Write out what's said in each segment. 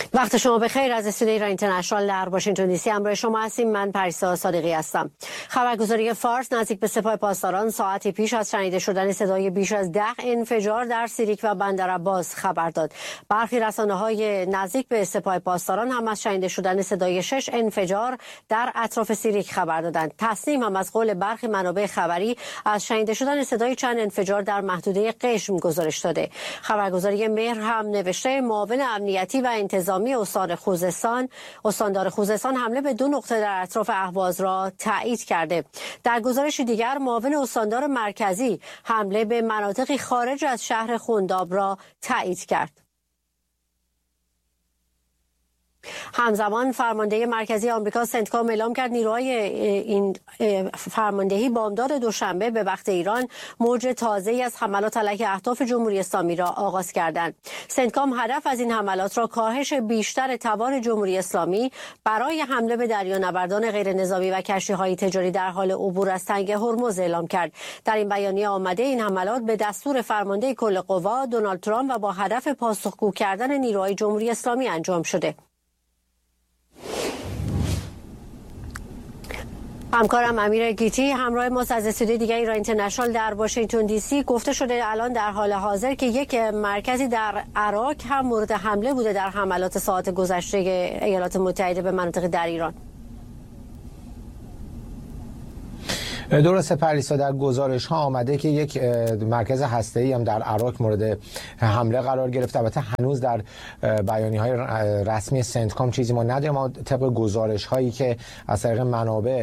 وقت شما بخیر. از استودیوی ایران اینترنشنال در واشنگتن دی سی همراه شما هستیم. من پریسا صادقی هستم. خبرگزاری فارس نزدیک به سپاه پاسداران ساعتی پیش از شنیده شدن صدای بیش از 10 انفجار در سیریک و بندرعباس خبر داد. برخی رسانه‌های نزدیک به سپاه پاسداران هم از شنیده شدن صدای 6 انفجار در اطراف سیریک خبر دادند. تصنیم هم از قول برخی منابع خبری از شنیده شدن صدای چند انفجار در محدوده قشم گزارش داده. خبرگزاری مهر هم نوشته معاون امنیتی و انتظامی استاندار خوزستان حمله به 2 نقطه در اطراف اهواز را تایید کرده. در گزارش دیگر معاون استاندار مرکزی حمله به مناطقی خارج از شهر خونداب را تایید کرد. همزمان فرمانده مرکزی آمریکا سنتکام اعلام کرد نیروهای این فرماندهی بامداد دوشنبه به وقت ایران موج تازه‌ای از حملات علیه اهداف جمهوری اسلامی را آغاز کردند. سنتکام هدف از این حملات را کاهش بیشتر توان جمهوری اسلامی برای حمله به دریانوردان غیر نظامی و کشتی‌های تجاری در حال عبور از تنگه هرمز اعلام کرد. در این بیانیه آمده این حملات به دستور فرمانده کل قوا دونالد ترامپ و با هدف پاسخگو کردن نیروهای جمهوری اسلامی انجام شده. همکارم امیر گیتی همراه ماست از استودیوی دیگه ایران اینترنشنال در واشنگتن دی سی. گفته شده الان در حال حاضر که یک مرکزی در عراق هم مورد حمله بوده در حملات ساعات گذشته ایالات متحده به مناطق در ایران. درسته پریسا، در گزارش ها آمده که یک مرکز هسته‌ای هم در عراق مورد حمله قرار گرفته. البته هنوز در بیانیه‌های رسمی سنتکام چیزی ما نداریم، اما طبق گزارش هایی که از طریق منابع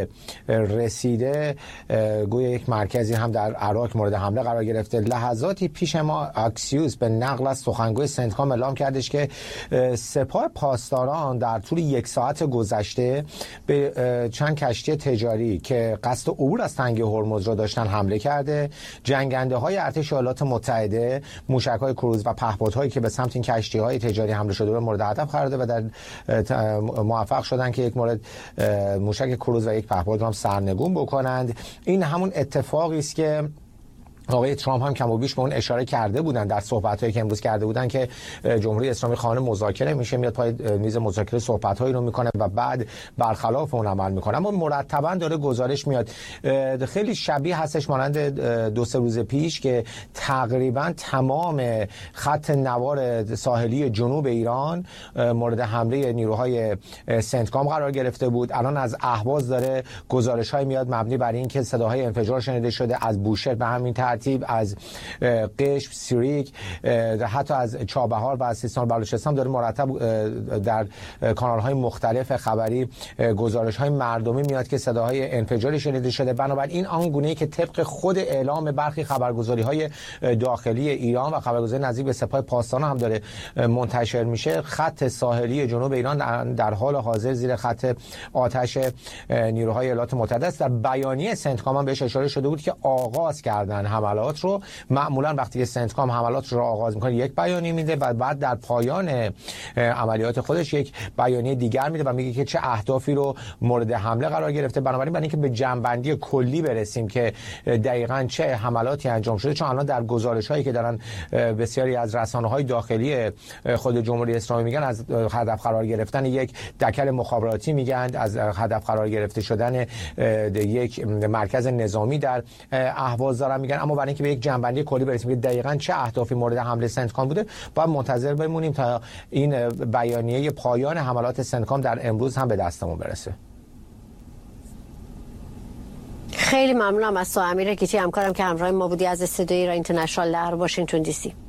رسیده گویا یک مرکزی هم در عراق مورد حمله قرار گرفته. لحظاتی پیش ما اکسیوس به نقل از سخنگوی سنتکام اعلام کردش که سپاه پاسداران در طول 1 ساعت گذشته به چند کشتی تجاری که قصد عبور از تنگه هرمز را داشتن حمله کرده. جنگنده های ارتش ایالات متحده موشک های کروز و پهپادهایی که به سمت این کشتی های تجاری حمله شده را مورد هدف قرار داده و در موفق شدن که یک مورد موشک کروز و یک پهپاد را هم سرنگون بکنند. این همون اتفاقی است که آقای ترامپ هم کم و بیش به اون اشاره کرده بودن در صحبت‌هایی که امروز کرده بودن که جمهوری اسلامی خواهان مذاکره میشه، میاد پای میز مذاکره صحبت‌هایی رو میکنه و بعد برخلاف اون عمل میکنه. اما مرتباً داره گزارش میاد خیلی شبیه هستش مانند 2-3 روز پیش که تقریباً تمام خط نوار ساحلی جنوب ایران مورد حمله نیروهای سنتکام قرار گرفته بود. الان از اهواز داره گزارش‌های میاد مبنی بر این که صداهای انفجار شنیده شده از بوشهر، به همین از قشم، سیریک، حتی از چابهار و از سیستان و بلوچستان داره مرتب در کانال‌های مختلف خبری گزارش‌های مردمی میاد که صداهای انفجاری شنیده شده. بنابراین آنگونه‌ای که طبق خود اعلام برخی خبرگزاری‌های داخلی ایران و خبرگزاری نزدیک به سپاه پاسداران هم داره منتشر میشه، خط ساحلی جنوب ایران در حال حاضر زیر خط آتش نیروهای ایالات متحده است. در بیانیه سنتکام هم بهش اشاره شده بود که آغاز کردن حملات رو. معمولا وقتی که سنتکام حملات رو آغاز میکنه یک بیانیه میده و بعد در پایان عملیات خودش یک بیانیه دیگر میده و میگه که چه اهدافی رو مورد حمله قرار گرفته. بنابراین برای اینکه به جمع‌بندی کلی برسیم که دقیقاً چه حملاتی انجام شده، چون الان در گزارش‌هایی که دارن بسیاری از رسانه‌های داخلی خود جمهوری اسلامی میگن از هدف قرار گرفتن یک دکل مخابراتی میگن، از هدف قرار گرفته شدن یک مرکز نظامی در اهواز دارن میگن. اما برای اینکه به یک جنبندی کلی برسیم که دقیقاً چه اهدافی مورد حمله سنتکام بوده، باید منتظر بمونیم تا این بیانیه پایان حملات سنتکام در امروز هم به دستمون برسه. خیلی ممنونم از تو امیر گیتی، همکارم که همراه ما بودی از استودیوی ایران اینترنشنال در واشنگتن دی سی.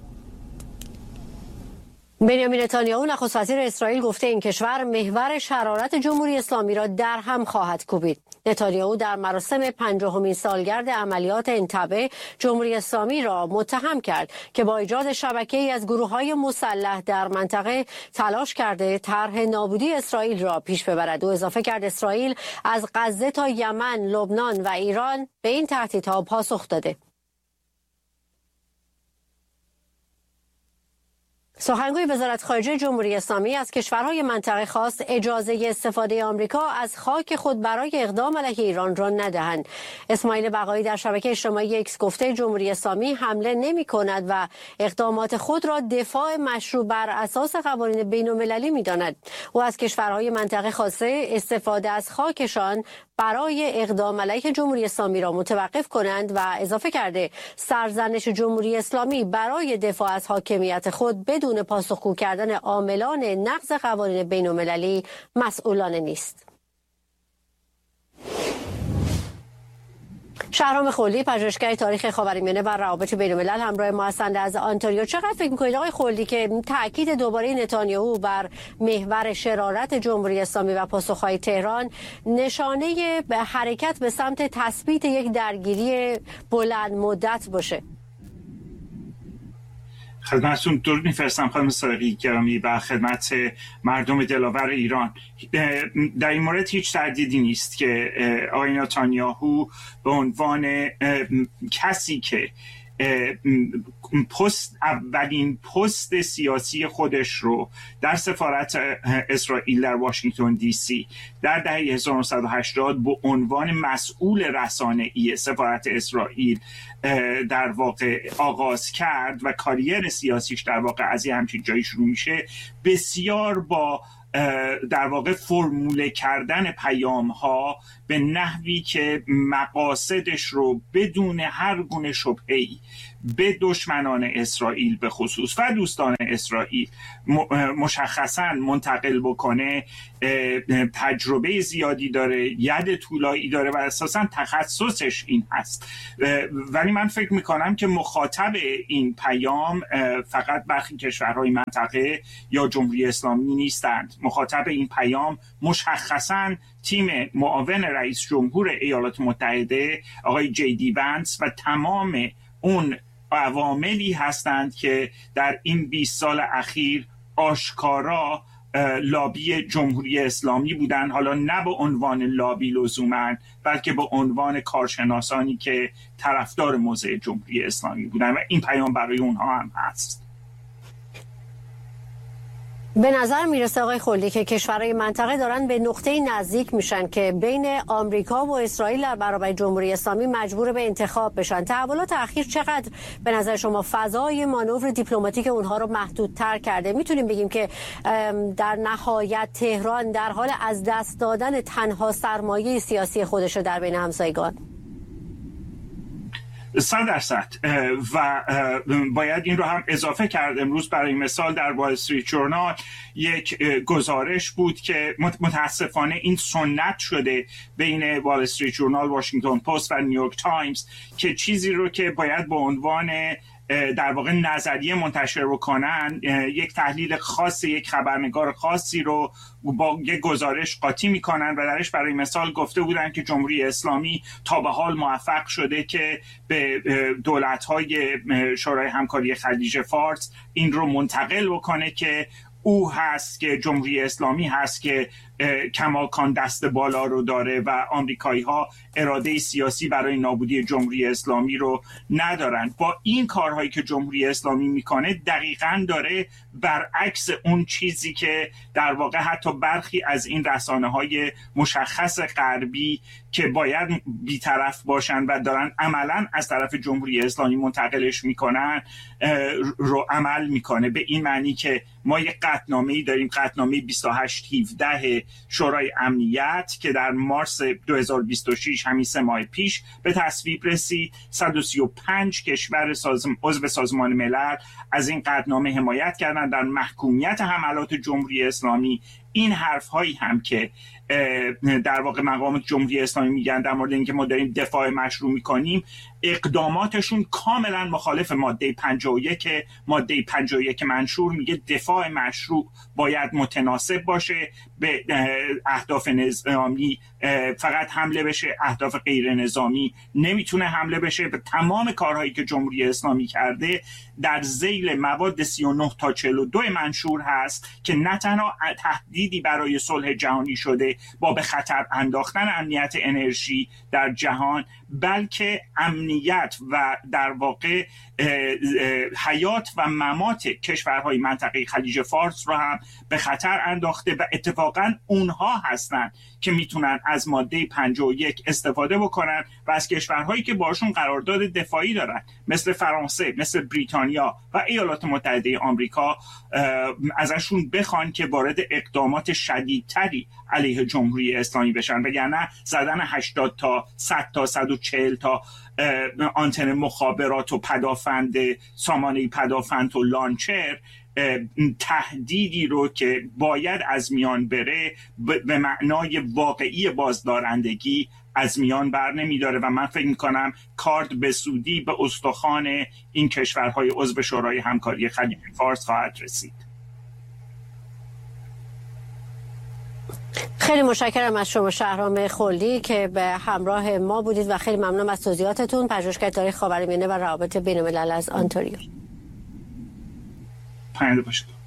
بنیامین نتانیاهو نخست وزیر اسرائیل گفته این کشور محور شرارت جمهوری اسلامی را در هم خواهد کوبید. نتانیاهو در مراسم 50مین سالگرد عملیات انتبه جمهوری اسلامی را متهم کرد که با ایجاد شبکه‌ای از گروه‌های مسلح در منطقه تلاش کرده طرح نابودی اسرائیل را پیش ببرد. او اضافه کرد اسرائیل از غزه تا یمن، لبنان و ایران به این تهدیدها پاسخ داده. سخنگوی وزارت خارجه جمهوری اسلامی از کشورهای منطقه خواست اجازه استفاده آمریکا از خاک خود برای اقدام علیه ایران را ندهند. اسماعیل بقایی در شبکه اجتماعی اکس گفته جمهوری اسلامی حمله نمی‌کند و اقدامات خود را دفاع مشروع بر اساس قوانین بین‌المللی می‌داند. او از کشورهای منطقه خواسته استفاده از خاکشان برای اقدام علیه جمهوری اسلامی را متوقف کنند و اضافه کرده سرزنش جمهوری اسلامی برای دفاع از حاکمیت خود بدون پاسخگو کردن عاملان نقض قوانین بین‌المللی مسئولانه نیست. شهرام خولدی، پژوهشگر تاریخ خاورمیانه و روابط بین‌الملل همراه ما هستند از آنتاریو. چقدر فکر می‌کنید آقای خولدی که تاکید دوباره نتانیاهو بر محور شرارت جمهوری اسلامی و پاسخ‌های تهران نشانه حرکت به سمت تثبیت یک درگیری بلند مدت باشه؟ خدمتتون درود می‌فرستم خانم صادقی گرامی و خدمت مردم دلاور ایران. در این مورد هیچ تردیدی نیست که آقای نتانیاهو به عنوان کسی که اولین پست سیاسی خودش رو در سفارت اسرائیل در واشنگتن دی سی در دهه 1980 به عنوان مسئول رسانه‌ای سفارت اسرائیل در واقع آغاز کرد و کاریر سیاسیش در واقع از یه همچین جایی شروع میشه، بسیار با در واقع فرموله کردن پیام ها به نحوی که مقاصدش رو بدون هر گونه شبهه‌ای به دشمنان اسرائیل به خصوص و دوستان اسرائیل مشخصاً منتقل بکنه، تجربه زیادی داره، ید طولایی داره و اساساً تخصصش این هست. ولی من فکر میکنم که مخاطب این پیام فقط برخی کشورهای منطقه یا جمهوری اسلامی نیستند. مخاطب این پیام مشخصاً تیم معاون رئیس جمهور ایالات متحده آقای جی دی ونس و تمام اون عواملی هستند که در این 20 سال اخیر آشکارا لابی جمهوری اسلامی بودن، حالا نه به عنوان لابی لزومن بلکه به عنوان کارشناسانی که طرفدار موضع جمهوری اسلامی بودن و این پیام برای اونها هم هست. به نظر میرسه آقای خولدی که کشورهای منطقه دارن به نقطه نزدیک میشن که بین آمریکا و اسرائیل در برابر جمهوری اسلامی مجبور به انتخاب بشن. تحولات اخیر چقدر به نظر شما فضای مانور دیپلماتیک اونها رو محدودتر کرده؟ میتونیم بگیم که در نهایت تهران در حال از دست دادن تنها سرمایه سیاسی خودش در بین همسایگان؟ 100% و باید این رو هم اضافه کرد. امروز برای مثال در وال استریت جورنال یک گزارش بود که متاسفانه این سنت شده بین وال استریت جورنال، واشنگتن پست و نیویورک تایمز که چیزی رو که باید به عنوان در واقع نظریه منتشر بکنن، یک تحلیل خاص یک خبرنگار خاصی رو با یک گزارش قاطی میکنن و درش برای مثال گفته بودن که جمهوری اسلامی تا به حال موفق شده که به دولت‌های شورای همکاری خلیج فارس این رو منتقل بکنه که او هست که جمهوری اسلامی هست که کماکان دست بالا رو داره و آمریکایی ها اراده سیاسی برای نابودی جمهوری اسلامی رو ندارن. با این کارهایی که جمهوری اسلامی میکنه دقیقاً داره برعکس اون چیزی که در واقع حتی برخی از این رسانه‌های مشخص غربی که باید بی‌طرف باشن و دارن عملاً از طرف جمهوری اسلامی منتقلش میکنن رو عمل میکنه. به این معنی که ما یک قطعنامه‌ای داریم، قطعنامه 2817 شورای امنیت که در مارس 2026 همین 3 ماه پیش به تصویب رسید. 135 کشور عضو سازمان ملل از این قطعنامه حمایت کردن در محکومیت حملات جمهوری اسلامی. این حرف هایی هم که در واقع مقامات جمهوری اسلامی میگن در مورد اینکه ما داریم دفاع مشروع میکنیم، اقداماتشون کاملا مخالف ماده 51. ماده 51 منشور میگه دفاع مشروع باید متناسب باشه، به اهداف نظامی فقط حمله بشه، اهداف غیر نظامی نمیتونه حمله بشه. به تمام کارهایی که جمهوری اسلامی کرده در ذیل مواد 39 تا 42 منشور هست که نه تنها تهدیدی برای صلح جهانی شده با به خطر انداختن امنیت انرژی در جهان، بلکه امنیت و در واقع حیات و ممات کشورهای منطقه خلیج فارس رو هم به خطر انداخته و اتفاقا اونها هستن که میتونن از ماده 51 استفاده بکنن و از کشورهایی که باشون قرارداد دفاعی دارن مثل فرانسه، مثل بریتانیا و ایالات متحده آمریکا ازشون بخوان که وارد اقدامات شدیدتری علیه جمهوری اسلامی بشن، وگرنه زدن 80 تا 100 تا 140 تا آنتن مخابرات و پدافند سامانه پدافند و لانچر تهدیدی رو که باید از میان بره به معنای واقعی بازدارندگی از میان بر نمیداره و من فکر میکنم کارد به سودی به استخوان این کشورهای عضو شورای همکاری خلیج فارس خواهد رسید. خیلی متشکرم از شما شهرام خلدی که به همراه ما بودید و خیلی ممنونم از توضیحاتتون. پژوهشگر تاریخ خاورمیانه و روابط بین‌الملل از آنتاریو. پاینده باشید.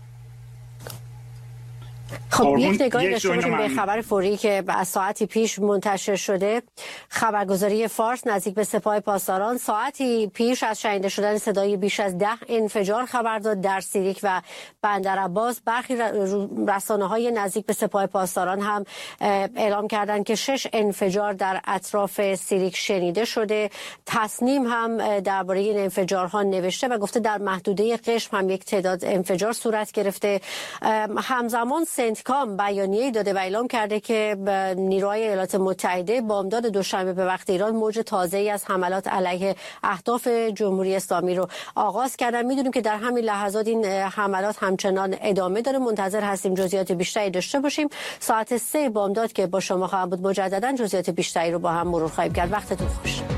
خب یک نگاهی داشته باشیم به خبر فوری که از ساعتی پیش منتشر شده. خبرگزاری فارس نزدیک به سپاه پاسداران ساعتی پیش از شنیده شدن صدای بیش از 10 انفجار خبر داد در سیریک و بندرعباس. برخی رسانه‌های نزدیک به سپاه پاسداران هم اعلام کردند که 6 انفجار در اطراف سیریک شنیده شده. تصنیم هم درباره این انفجارها نوشته و گفته در محدوده قشم هم یک تعداد انفجار صورت گرفته. همزمان سنتکام بیانیه‌ای داده و اعلام کرده که نیروهای ایالات متحده بامداد دوشنبه به وقت ایران موج تازه‌ای از حملات علیه اهداف جمهوری اسلامی رو آغاز کردن. میدونیم که در همین لحظات این حملات همچنان ادامه داره. منتظر هستیم جزئیات بیشتری داشته باشیم. ساعت 3 بامداد که با شما خواهم بود مجددا جزئیات بیشتری رو با هم مرور خواهیم کرد. وقتتون خوش.